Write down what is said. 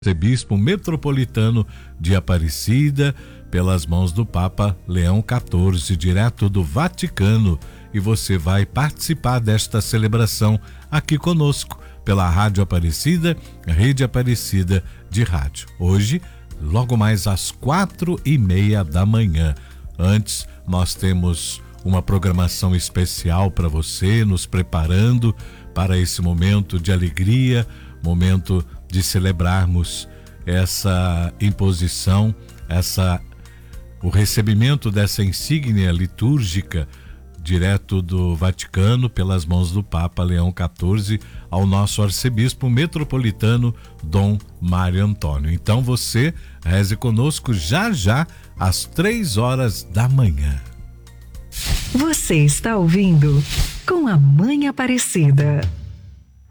Arcebispo Metropolitano de Aparecida, pelas mãos do Papa Leão XIV, direto do Vaticano. E você vai participar desta celebração aqui conosco, pela Rádio Aparecida, Rede Aparecida de Rádio. Hoje, logo mais às 4:30 da manhã. Antes, nós temos uma programação especial para você, nos preparando para esse momento de alegria, momento de celebrarmos essa imposição, o recebimento dessa insígnia litúrgica direto do Vaticano pelas mãos do Papa Leão XIV ao nosso arcebispo metropolitano Dom Mário Antônio. Então você reze conosco já às 3h da manhã. Você está ouvindo Com a Mãe Aparecida.